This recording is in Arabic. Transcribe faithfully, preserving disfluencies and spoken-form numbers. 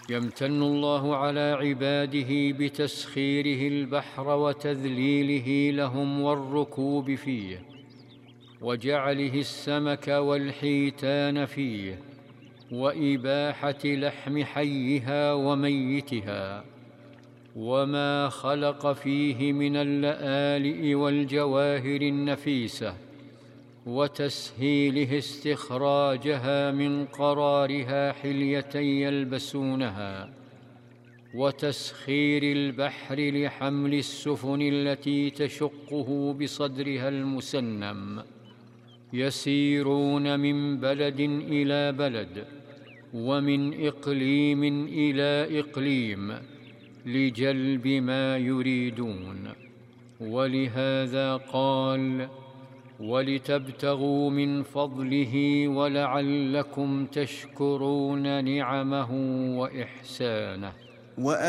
يمتن الله على عباده بتسخيره البحر وتذليله لهم والركوب فيه، وجعله السمك والحيتان فيه، وإباحة لحم حيها وميتها، وما خلق فيه من اللآلئ والجواهر النفيسة، وتسهيله استخراجها من قرارها حلية يلبسونها، وتسخير البحر لحمل السفن التي تشقه بصدرها المسنم، يسيرون من بلد إلى بلد، ومن إقليم إلى إقليم، لجلب ما يريدون. ولهذا قال: ولتبتغوا من فضله ولعلكم تشكرون نعمه وإحسانه.